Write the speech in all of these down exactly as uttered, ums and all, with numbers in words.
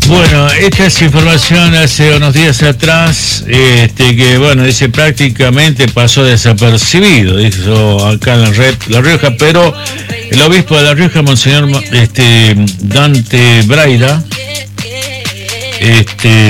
Bueno, esta es información hace unos días atrás, este, que bueno, dice prácticamente pasó desapercibido, dijo acá en la red La Rioja, pero el obispo de La Rioja, Monseñor este, Dante Braida, este,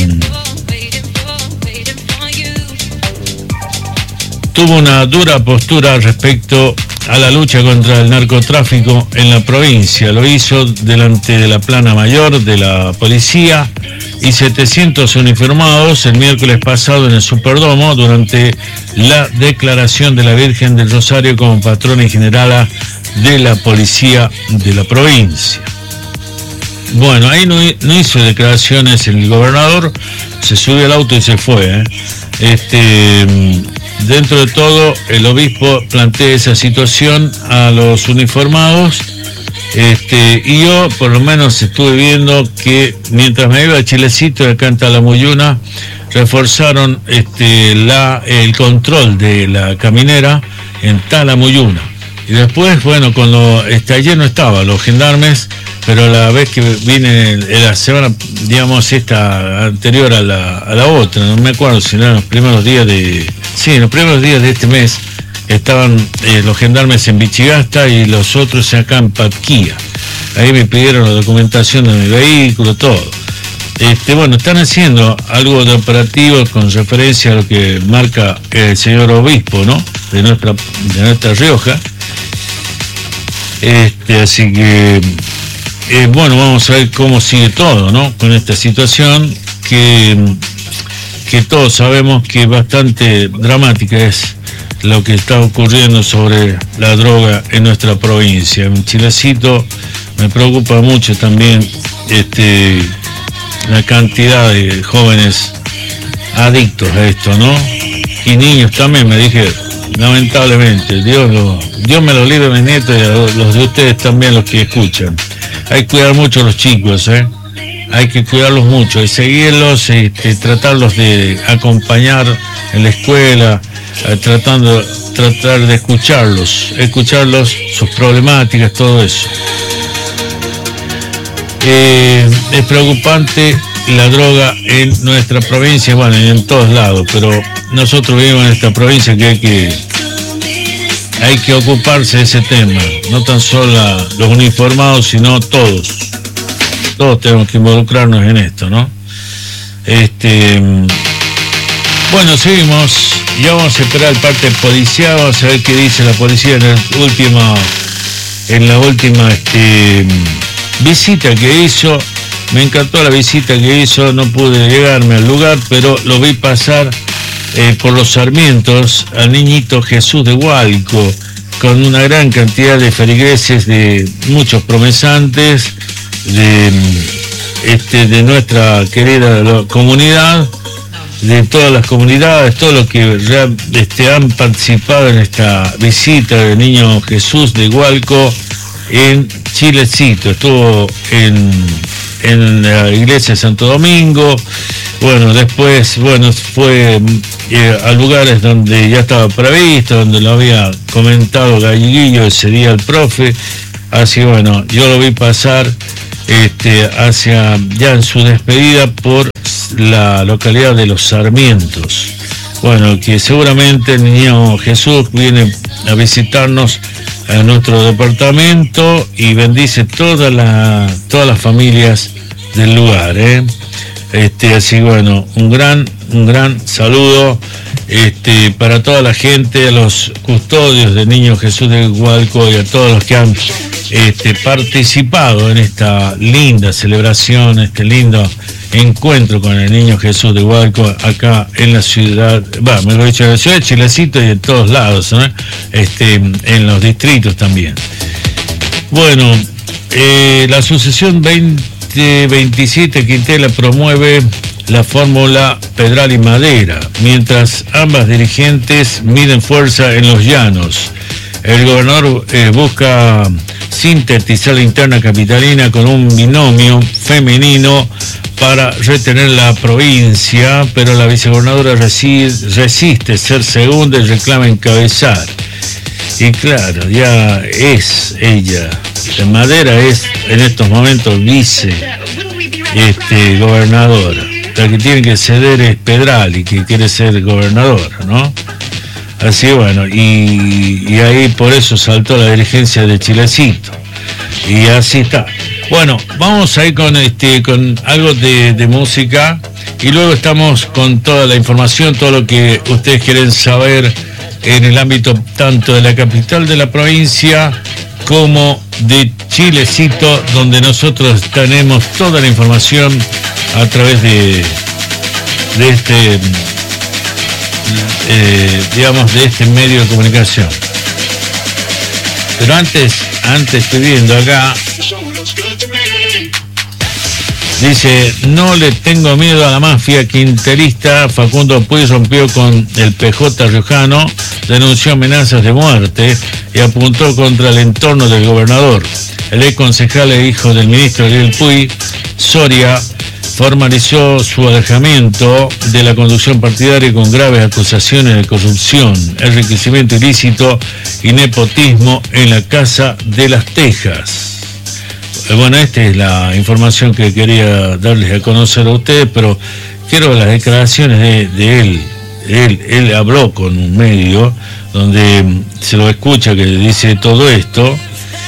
tuvo una dura postura respecto a la lucha contra el narcotráfico en la provincia. Lo hizo delante de la plana mayor de la policía y setecientos uniformados el miércoles pasado en el Superdomo durante la declaración de la Virgen del Rosario como patrona y generala de la policía de la provincia. Bueno, ahí no, no hizo declaraciones el gobernador, se subió al auto y se fue, ¿eh? Este... Dentro de todo, el obispo plantea esa situación a los uniformados, este, y yo por lo menos estuve viendo que mientras me iba a Chilecito de acá en Talamuyuna, reforzaron este, la, el control de la caminera en Talamuyuna. Y después, bueno, cuando este, ayer no estaba los gendarmes, pero la vez que vine en la semana, digamos, esta anterior a la, a la otra, no me acuerdo si eran los primeros días de... Sí, en los primeros días de este mes estaban eh, los gendarmes en Vichigasta y los otros acá en Patquía. Ahí me pidieron la documentación de mi vehículo, todo. Este, bueno, están haciendo algo de operativo con referencia a lo que marca el señor obispo, ¿no? De nuestra, de nuestra Rioja. Este, así que... Eh, bueno, vamos a ver cómo sigue todo, ¿no? Con esta situación que, que todos sabemos que bastante dramática es lo que está ocurriendo sobre la droga en nuestra provincia. En Chilecito me preocupa mucho también este, la cantidad de jóvenes adictos a esto, ¿no? Y niños también, me dije, lamentablemente, Dios, lo, Dios me lo libre, mis nietos, y a los de ustedes también, los que escuchan. Hay que cuidar mucho a los chicos, ¿eh? Hay que cuidarlos mucho y seguirlos, este, tratarlos de acompañar en la escuela, eh, tratando, tratar de escucharlos, escucharlos, sus problemáticas, todo eso. Eh, es preocupante la droga en nuestra provincia, bueno, y en todos lados, pero nosotros vivimos en esta provincia que hay que... Hay que ocuparse de ese tema, no tan solo los uniformados, sino todos. Todos tenemos que involucrarnos en esto, ¿no? Este, bueno, seguimos. Ya vamos a esperar el parte policial, vamos a ver qué dice la policía en el último, en la última este, visita que hizo. Me encantó la visita que hizo, no pude llegarme al lugar, pero lo vi pasar Eh, por los Sarmientos al niñito Jesús de Hualco, con una gran cantidad de feligreses, de muchos promesantes, de, este, de nuestra querida comunidad, de todas las comunidades, todos los que este, han participado en esta visita del niño Jesús de Hualco en Chilecito. Estuvo en, en la iglesia de Santo Domingo. Bueno, después, bueno, fue eh, a lugares donde ya estaba previsto, donde lo había comentado Galleguillo, ese día el profe. Así, bueno, yo lo vi pasar este, hacia, ya en su despedida por la localidad de Los Sarmientos. Bueno, que seguramente el niño Jesús viene a visitarnos a nuestro departamento y bendice toda la, todas las familias del lugar, ¿eh? Este, así bueno, un gran, un gran saludo este, para toda la gente, a los custodios del Niño Jesús de Hualco y a todos los que han este, participado en esta linda celebración, este lindo encuentro con el Niño Jesús de Hualco acá en la ciudad, bueno, mejor dicho, en la ciudad de Chilecito y en todos lados, ¿no? Este, en los distritos también. Bueno, eh, la Asociación veinte veintisiete Quintela promueve la fórmula Pedral y Madera, mientras ambas dirigentes miden fuerza en los llanos. El gobernador eh, busca sintetizar la interna capitalina con un binomio femenino para retener la provincia, pero la vicegobernadora resiste, resiste ser segunda y reclama encabezar. Y claro, ya es ella. La Madera es en estos momentos vice. este, gobernadora. La que tiene que ceder es Pedrali, que quiere ser gobernadora, ¿no? Así bueno, y, y ahí por eso saltó la dirigencia de Chilecito. Y así está. Bueno, vamos a ir con este con algo de, de música y luego estamos con toda la información, todo lo que ustedes quieren saber en el ámbito tanto de la capital de la provincia como de Chilecito, donde nosotros tenemos toda la información a través de, de este, eh, digamos, de este medio de comunicación. Pero antes, antes estoy viendo acá, dice, no le tengo miedo a la mafia quinterista. Facundo Puig rompió con el P J riojano, denunció amenazas de muerte y apuntó contra el entorno del gobernador. El ex concejal e hijo del ministro Ariel Puig, Soria, formalizó su alejamiento de la conducción partidaria con graves acusaciones de corrupción, enriquecimiento ilícito y nepotismo en la Casa de las Tejas. Bueno, esta es la información que quería darles a conocer a ustedes, pero quiero las declaraciones de, de él. él. Él habló con un medio donde se lo escucha que dice todo esto.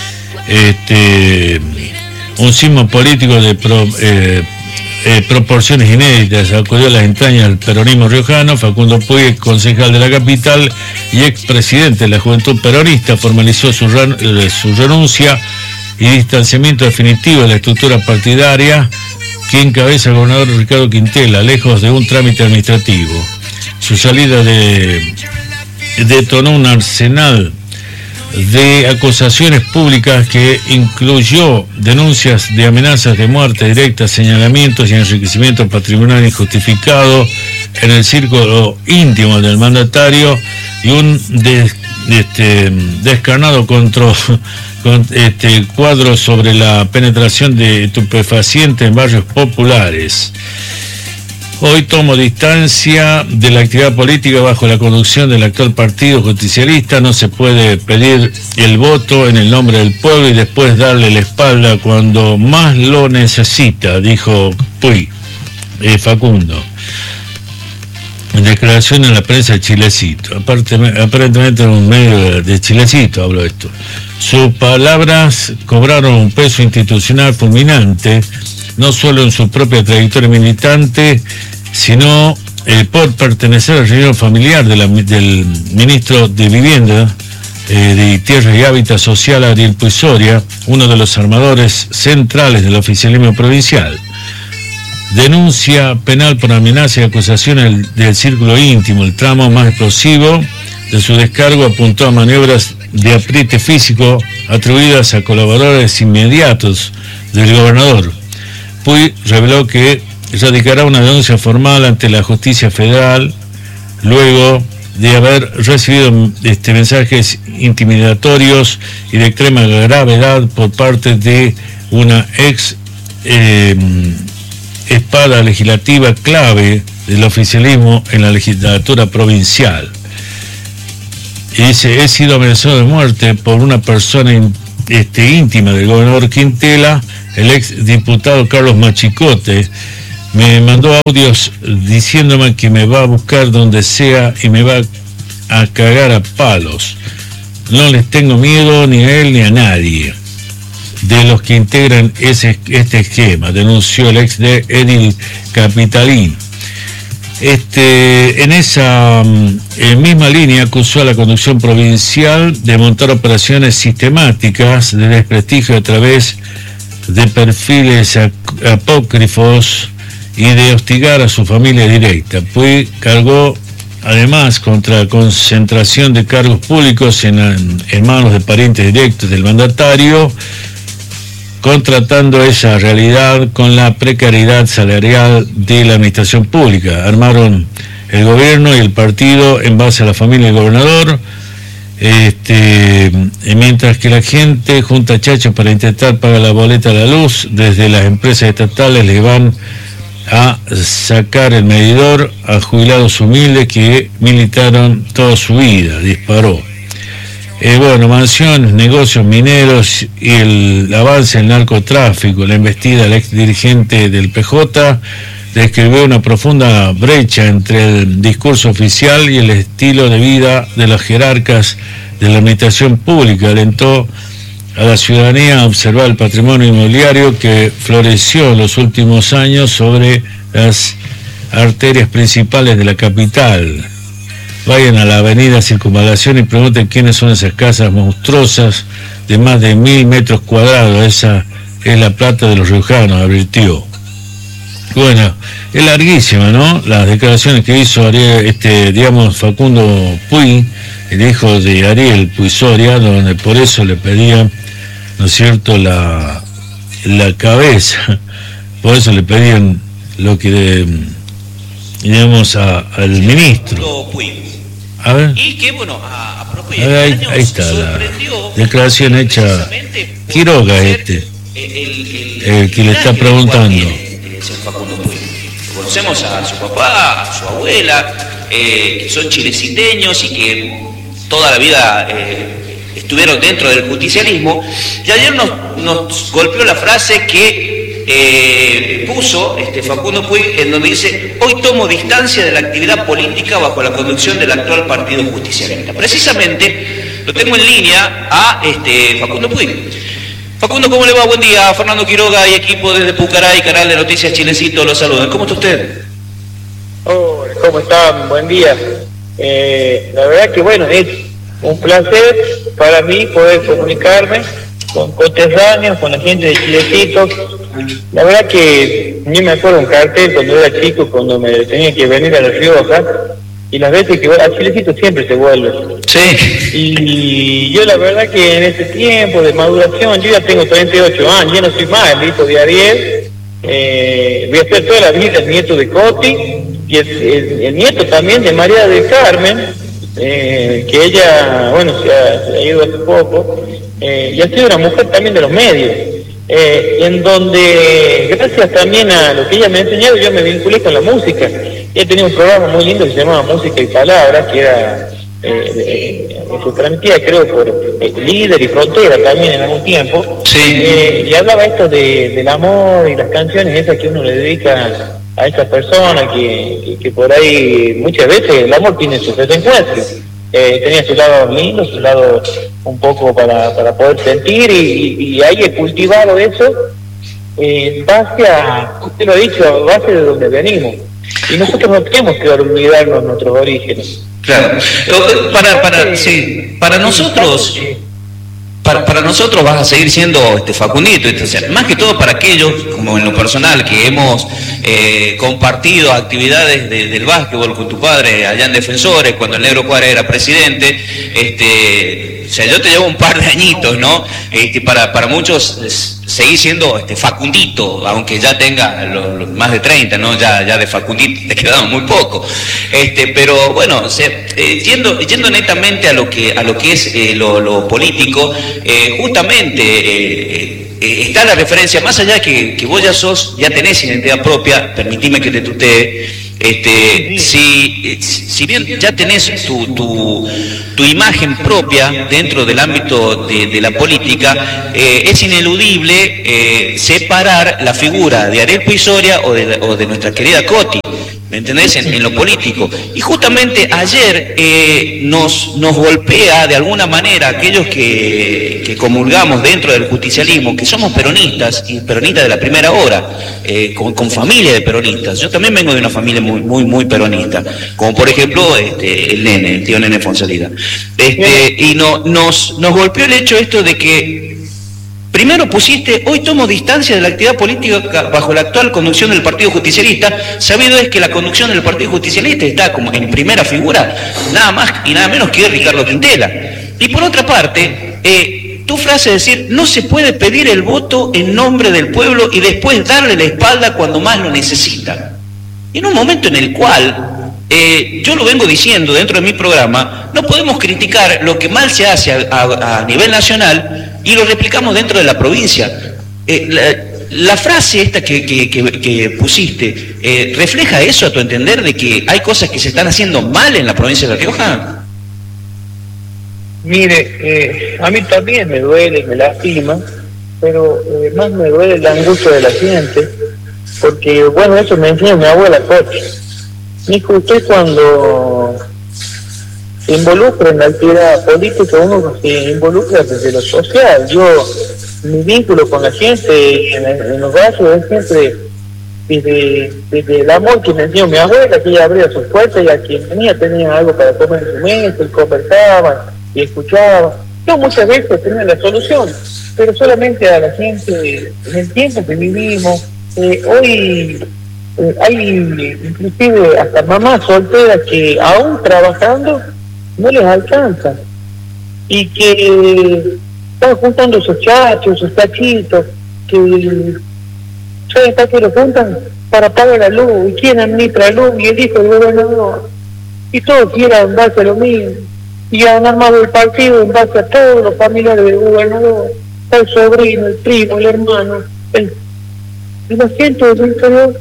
Este, un sismo político de pro, eh, eh, proporciones inéditas acudió a las entrañas del peronismo riojano. Facundo Puig, concejal de la capital y expresidente de la Juventud Peronista, formalizó su, su renuncia y distanciamiento definitivo de la estructura partidaria que encabeza el gobernador Ricardo Quintela, lejos de un trámite administrativo. Su salida de, detonó un arsenal de acusaciones públicas que incluyó denuncias de amenazas de muerte directa, señalamientos y enriquecimiento patrimonial injustificado en el círculo íntimo del mandatario y un des, este, descarnado control con este cuadro sobre la penetración de estupefacientes en barrios populares. Hoy tomo distancia de la actividad política bajo la conducción del actual partido justicialista. No se puede pedir el voto en el nombre del pueblo y después darle la espalda cuando más lo necesita, dijo Puig, eh, Facundo. En declaración en la prensa de Chilecito. Aparte, aparentemente en un medio de Chilecito habló esto. Sus palabras cobraron un peso institucional fulminante, no solo en su propia trayectoria militante, sino eh, por pertenecer al reunión familiar de la, del ministro de Vivienda, eh, de Tierra y Hábitat Social, Ariel Puig Soria, uno de los armadores centrales del oficialismo provincial. Denuncia penal por amenaza y acusaciones del círculo íntimo. El tramo más explosivo de su descargo apuntó a maniobras de apriete físico atribuidas a colaboradores inmediatos del gobernador. Puig reveló que radicará una denuncia formal ante la justicia federal luego de haber recibido este, mensajes intimidatorios y de extrema gravedad por parte de una ex eh, espada legislativa clave del oficialismo en la legislatura provincial. Y dice, he sido amenazado de muerte por una persona in, este, íntima del gobernador Quintela. El ex diputado Carlos Machicote me mandó audios diciéndome que me va a buscar donde sea y me va a cagar a palos. No les tengo miedo ni a él ni a nadie de los que integran ese, este esquema, denunció el ex de Edil Capitalín. Este, en esa en misma línea acusó a la conducción provincial de montar operaciones sistemáticas de desprestigio a través de perfiles apócrifos y de hostigar a su familia directa. Puig cargó además contra la concentración de cargos públicos en, en manos de parientes directos del mandatario, contratando esa realidad con la precariedad salarial de la administración pública. Armaron el gobierno y el partido en base a la familia del gobernador, este, mientras que la gente junta chachos para intentar pagar la boleta de la luz. Desde las empresas estatales le van a sacar el medidor a jubilados humildes que militaron toda su vida, disparó. Eh, bueno, mansiones, negocios mineros y el avance del narcotráfico. La embestida del ex dirigente del P J describió una profunda brecha entre el discurso oficial y el estilo de vida de los jerarcas de la administración pública. Alentó a la ciudadanía a observar el patrimonio inmobiliario que floreció en los últimos años sobre las arterias principales de la capital. Vayan a la avenida Circunvalación y pregunten quiénes son esas casas monstruosas de más de mil metros cuadrados. Esa es la plata de los riojanos, advirtió. Bueno, es larguísima, ¿no? Las declaraciones que hizo Ariel, este, digamos, Facundo Puig, el hijo de Ariel Puig Soria, donde por eso le pedían, ¿no es cierto?, la, la cabeza. Por eso le pedían lo que, de, digamos, a, al ministro. A ver. Y que, bueno, a, a propio, a ver, ahí, ahí está la declaración hecha. Quiroga este, el, el, el, el que le está preguntando. Conocemos a su papá, a su abuela, eh, que son chileciteños y que toda la vida eh, estuvieron dentro del justicialismo. Y ayer nos, nos golpeó la frase que Eh, puso este Facundo Puig, en donde dice: hoy tomo distancia de la actividad política bajo la conducción del actual partido justicialista. Precisamente lo tengo en línea a este Facundo Puig. Facundo, ¿cómo le va? Buen día. Fernando Quiroga y equipo desde Pucará y canal de Noticias Chilecito los saludan. ¿Cómo está usted? Hola, ¿cómo están? Buen día. Eh, la verdad que bueno, es un placer para mí poder comunicarme con conterráneos, con la gente de Chilecito. La verdad que ni me acuerdo un cartel cuando era chico, cuando me tenía que venir a La Rioja, y las veces que voy a Chilecito siempre se vuelve. Sí. Y yo la verdad que en este tiempo de maduración, yo ya tengo treinta y ocho años, ya no soy más el hijo de Ariel, eh, voy a ser toda la vida el nieto de Coti, y el, el, el nieto también de María del Carmen, eh, que ella, bueno, se ha, se ha ido hace poco, eh, y ha sido una mujer también de los medios. Eh, en donde, gracias también a lo que ella me ha enseñado, yo me vinculé con la música. Ella tenía un programa muy lindo que se llamaba Música y Palabras, que era, eh, eh, se transmitía creo por eh, Líder y Frontera también en algún tiempo. Sí. Eh, y hablaba esto de, del amor y las canciones esas que uno le dedica a esa persona, que, que, que por ahí muchas veces el amor tiene sus desencuentros. Eh, tenía su lado lindo, su lado un poco para, para poder sentir, y, y ahí he cultivado eso eh, en base a, usted lo ha dicho, a base de donde venimos, y nosotros no tenemos que olvidarnos nuestros orígenes. Claro, para, para, sí, para nosotros, para, para nosotros vas a seguir siendo este Facundito, este, o sea, más que todo para aquellos, como en lo personal, que hemos eh, compartido actividades de, del básquetbol con tu padre allá en Defensores, cuando el Negro Cuadra era presidente, este, o sea, yo te llevo un par de añitos, ¿no? Este, para, para muchos es, seguir siendo este Facundito, aunque ya tenga lo, lo, más de treinta, ¿no? Ya, ya de Facundito te quedamos muy poco. Este, pero bueno, o sea, eh, yendo, yendo netamente a lo que, a lo que es eh, lo, lo político, eh, justamente eh, eh, está la referencia, más allá que, que vos ya sos, ya tenés identidad propia, permitime que te tutee. Este, si, si bien ya tenés tu, tu, tu imagen propia dentro del ámbito de, de la política, eh, es ineludible eh, separar la figura de Ariel Puig Soria o de, o de nuestra querida Coti, ¿me entendés? En, en lo político. Y justamente ayer eh, nos, nos golpea de alguna manera aquellos que, que comulgamos dentro del justicialismo, que somos peronistas, y peronistas de la primera hora, eh, con, con familia de peronistas. Yo también vengo de una familia muy, muy, muy peronista, como por ejemplo este, el nene, el tío Nene Fonsalida. Este, y no, nos, nos golpeó el hecho esto de que primero pusiste: hoy tomo distancia de la actividad política bajo la actual conducción del Partido Justicialista. Sabido es que la conducción del Partido Justicialista está como en primera figura, nada más y nada menos que Ricardo Quintela. Y por otra parte, eh, tu frase es decir: no se puede pedir el voto en nombre del pueblo y después darle la espalda cuando más lo necesita. En un momento en el cual, Eh, yo lo vengo diciendo dentro de mi programa, no podemos criticar lo que mal se hace a, a, a nivel nacional y lo replicamos dentro de la provincia. Eh, la, la frase esta que, que, que, que pusiste, eh, ¿refleja eso a tu entender de que hay cosas que se están haciendo mal en la provincia de La Rioja? Mire, eh, a mí también me duele, me lastima, pero eh, más me duele la angustia de la gente, porque, bueno, eso me enseña mi abuela Coche. Me dijo, usted cuando se involucra en la actividad política, uno se involucra desde lo social. Yo, mi vínculo con la gente en, en los barrios es siempre desde, desde el amor que me enseñó mi abuela, que ella abría sus puertas y a quien venía tenía algo para comer en su mesa, y conversaban y escuchaban. Yo muchas veces tenía la solución, pero solamente a la gente, en el tiempo que vivimos, eh, hoy eh, hay inclusive hasta mamás solteras que aún trabajando no les alcanza, y que están juntando esos chachos, esos tachitos, que ¿saben para qué lo juntan? Para pagar la luz. ¿Y quién administra la luz? Y el hijo del gobernador. Y todos quieran darse lo mismo. Y han armado el partido en base a todos los familiares del gobernador, el sobrino, el primo, el hermano, el... y la gente del interior.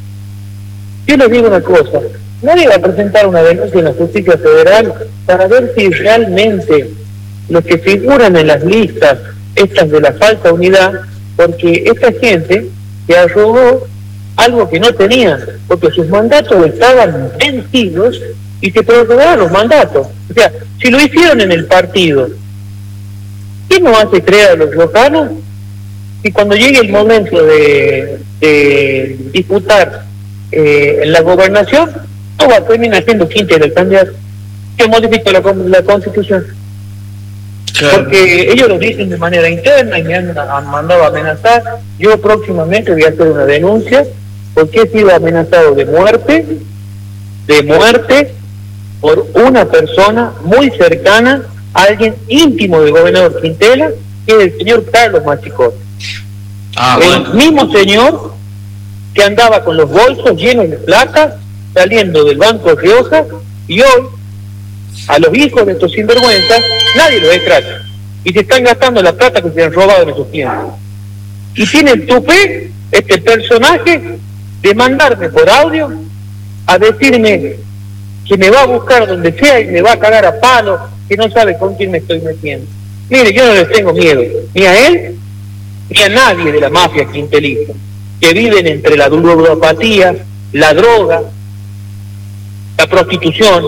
Yo les digo una cosa, nadie va a presentar una denuncia en la justicia federal para ver si realmente los que figuran en las listas, estas de la falsa unidad, porque esta gente se arrogó algo que no tenían, porque sus mandatos estaban vencidos y se prorrogaron los mandatos. O sea, si lo hicieron en el partido, ¿qué nos hace creer a los locales? Y cuando llegue el momento de, de disputar eh, en la gobernación, no va a terminar siendo quinta del candidato que modificó la, la Constitución. Claro. Porque ellos lo dicen de manera interna y me han, han mandado a amenazar. Yo próximamente voy a hacer una denuncia porque he sido amenazado de muerte, de muerte, por una persona muy cercana, alguien íntimo del gobernador Quintela, que es el señor Carlos Machicote. Ah, el bueno. mismo señor que andaba con los bolsos llenos de plata, saliendo del Banco Rioja, y hoy, a los hijos de estos sinvergüenzas, nadie los extraña. Y se están gastando la plata que se han robado en esos tiempos. Y tiene el tupé, este personaje, de mandarme por audio a decirme que me va a buscar donde sea y me va a cagar a palo, que no sabe con quién me estoy metiendo. Mire, yo no les tengo miedo, ni a él, ni a nadie de la mafia quintelista, que viven entre la ludopatía, la droga, la prostitución.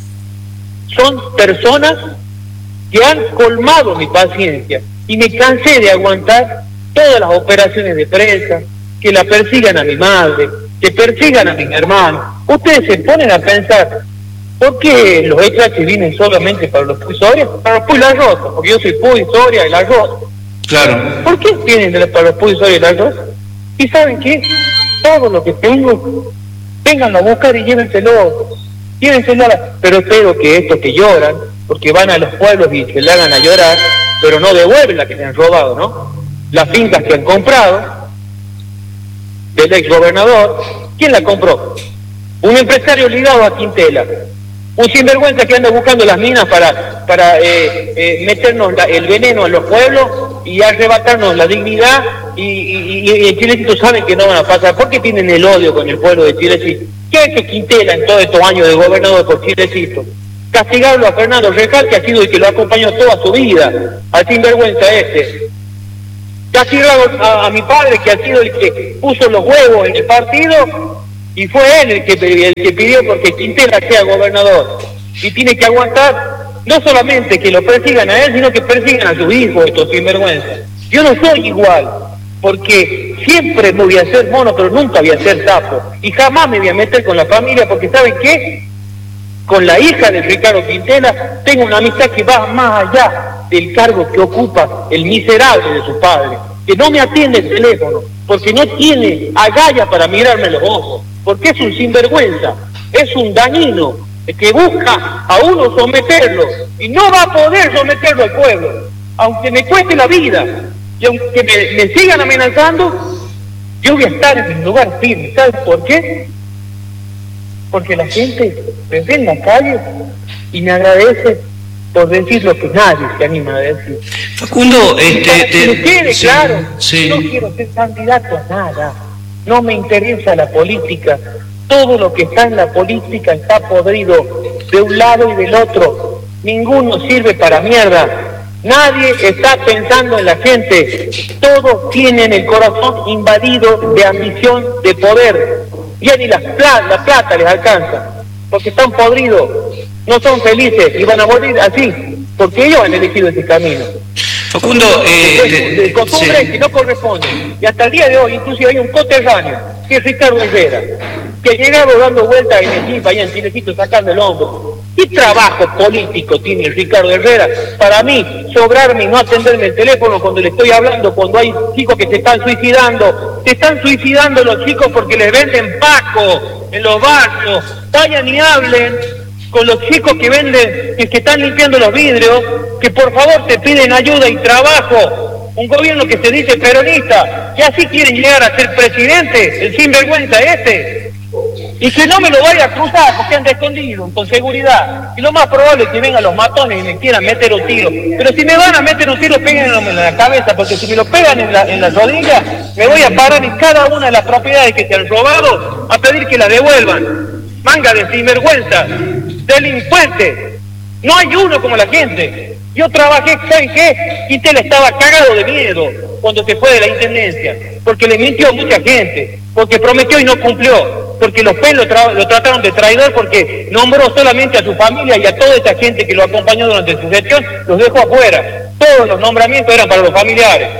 Son personas que han colmado mi paciencia y me cansé de aguantar todas las operaciones de prensa, que la persigan a mi madre, que persigan a mis hermanos. Ustedes se ponen a pensar, ¿por qué los hechos vienen solamente para los Puy Soria? Para los Puy La Rosa, porque yo soy Puy Soria y La Rosa. Claro. ¿Por qué vienen para los Puy Soria y La Rosa? ¿Y saben qué? Todo lo que tengo, vénganlo a buscar y llévenselo. Llévenselo, pero espero que estos que lloran, porque van a los pueblos y se le hagan a llorar, pero no devuelven la que se han robado, ¿no? Las fincas que han comprado del ex gobernador, ¿quién la compró? Un empresario ligado a Quintela, un sinvergüenza que anda buscando las minas para para eh, eh, meternos la, el veneno a los pueblos y arrebatarnos la dignidad, y, y, y, y Chilecito saben que no van a pasar, porque tienen el odio con el pueblo de Chilecito. ¿Qué ha hecho Quintela en todos estos años de gobernador por Chilecito? Castigarlo a Fernando Recal, que ha sido el que lo acompañó toda su vida, al sinvergüenza este. Castigar a, a mi padre, que ha sido el que puso los huevos en el partido, y fue él el que, el que pidió porque Quintela sea gobernador. Y tiene que aguantar no solamente que lo persigan a él, sino que persigan a sus hijos, estos sinvergüenzas. Yo no soy igual, porque siempre me voy a hacer mono, pero nunca voy a ser sapo. Y jamás me voy a meter con la familia, porque ¿saben qué? Con la hija de Ricardo Quintela tengo una amistad que va más allá del cargo que ocupa el miserable de su padre, que no me atiende el teléfono, porque no tiene agallas para mirarme los ojos, porque es un sinvergüenza, es un dañino, que busca a uno someterlo, y no va a poder someterlo al pueblo, aunque me cueste la vida, y aunque me, me sigan amenazando, yo voy a estar en mi lugar firme. ¿Sabes por qué? Porque la gente me ve en la calle y me agradece por decir lo que nadie se anima a decir. Facundo, este... Para que me quede sí, claro, sí. No quiero ser candidato a nada, no me interesa la política, todo lo que está en la política está podrido de un lado y del otro, ninguno sirve para mierda. Nadie está pensando en la gente. Todos tienen el corazón invadido de ambición, de poder. Ya ni la plata, la plata les alcanza, porque están podridos, no son felices y van a morir así, porque ellos han elegido ese camino. Facundo, eh, de, de costumbres sí. que no corresponden. Y hasta el día de hoy, inclusive hay un coterráneo, que es Ricardo Herrera, que ha llegado dando vueltas en el equipo allá en Chilecito sacando el hombro. ¿Qué trabajo político tiene el Ricardo Herrera? Para mí, sobrarme y no atenderme el teléfono cuando le estoy hablando, cuando hay chicos que se están suicidando. Se están suicidando los chicos porque les venden Paco en los barrios. Vayan y hablen con los chicos que venden, que, que están limpiando los vidrios, que por favor te piden ayuda y trabajo. Un gobierno que se dice peronista, que así quieren llegar a ser presidente, el sinvergüenza este. Y que no me lo vaya a cruzar porque anda escondido, con seguridad. Y lo más probable es que vengan los matones y me quieran meter un tiro. Pero si me van a meter un tiro, péguenlo en la cabeza, porque si me lo pegan en la, en la rodilla, me voy a parar en cada una de las propiedades que se han robado a pedir que la devuelvan. Manga de sinvergüenza, delincuente. No hay uno como la gente. Yo trabajé, ¿saben qué? Quintel estaba cagado de miedo cuando se fue de la intendencia, porque le mintió a mucha gente, porque prometió y no cumplió, porque los P E N lo, tra lo trataron de traidor, porque nombró solamente a su familia y a toda esa gente que lo acompañó durante su gestión, los dejó afuera. Todos los nombramientos eran para los familiares.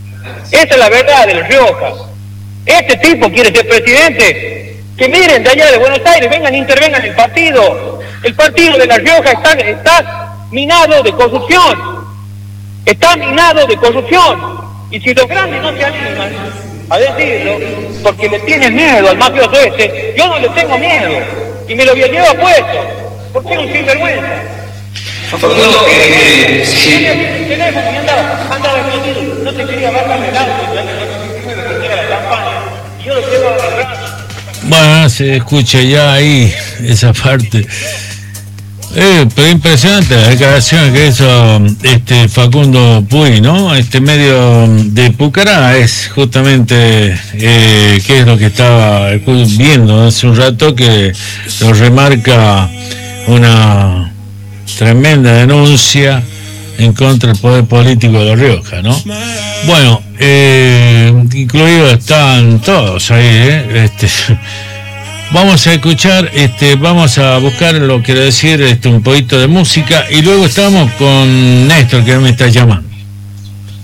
Esa es la verdad de La Rioja. Este tipo quiere ser presidente. Que miren de allá de Buenos Aires, vengan, intervengan el partido. El partido de La Rioja está, está minado de corrupción. Está minado de corrupción. Y si los grandes no se animan a decirlo, porque le tienen miedo al mafioso este, yo no le tengo miedo. Y me lo llevo puesto. Porque es un sinvergüenza. Facundo, eh, sí. El teléfono y andaba, andaba escondido. No te quería bajar el auto, la campaña. Y yo lo llevo a abrazo. Bueno, se escucha ya ahí esa parte. Eh, pero impresionante la declaración que hizo este Facundo Puy, ¿no? Este medio de Pucará es justamente eh, qué es lo que estaba viendo hace un rato, que lo remarca una tremenda denuncia en contra del poder político de La Rioja, ¿no? Bueno, eh, incluidos están todos ahí, ¿eh? Este, vamos a escuchar, este, vamos a buscar lo que decir, este, un poquito de música, y luego estamos con Néstor, que me está llamando.